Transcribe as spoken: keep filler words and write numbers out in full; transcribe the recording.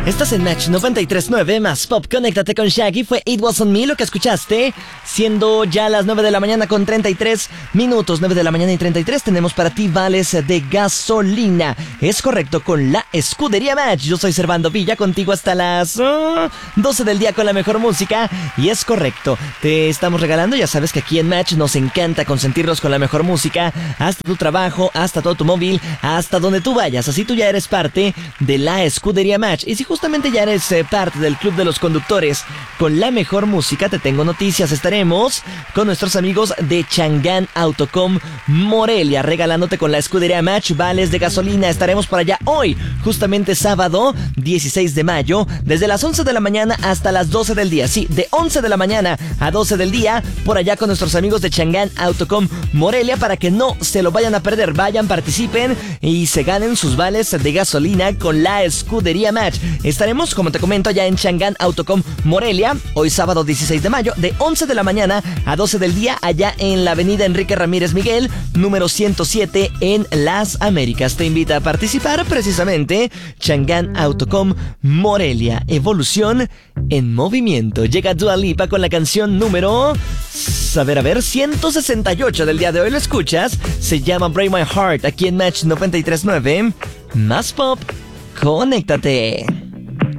Estás en Match noventa y tres punto nueve más Pop. Conéctate con Shaggy. Fue It Wasn't Me lo que escuchaste. Siendo ya las nueve de la mañana con treinta y tres minutos. nueve de la mañana y treinta y tres. Tenemos para ti vales de gasolina. Es correcto, con la Escudería Match. Yo soy Servando Villa, contigo hasta las uh, doce del día con la mejor música. Y es correcto, te estamos regalando. Ya sabes que aquí en Match nos encanta consentirnos con la mejor música. Hasta tu trabajo, hasta todo tu móvil, hasta donde tú vayas. Así tú ya eres parte de la Escudería Match. Y si justamente ya eres eh, parte del club de los conductores con la mejor música, te tengo noticias. Estaremos con nuestros amigos de Chang'an Autocom Morelia, regalándote con la Escudería Match vales de gasolina. Estaremos por allá hoy, justamente sábado dieciséis de mayo, desde las once de la mañana hasta las doce del día. Sí, de once de la mañana a doce del día, por allá con nuestros amigos de Chang'an Autocom Morelia, para que no se lo vayan a perder. Vayan, participen y se ganen sus vales de gasolina con la Escudería Match. Estaremos, como te comento, ya en Chang'an Autocom Morelia, hoy sábado dieciséis de mayo, de once de la mañana a doce del día, allá en la avenida Enrique Ramírez Miguel, número ciento siete en Las Américas. Te invita a participar precisamente Chang'an Autocom Morelia, evolución en movimiento. Llega Dua Lipa con la canción número... A ver, a ver, ciento sesenta y ocho del día de hoy. Lo escuchas, se llama Break My Heart, aquí en Match noventa y tres punto nueve. Más Pop, conéctate.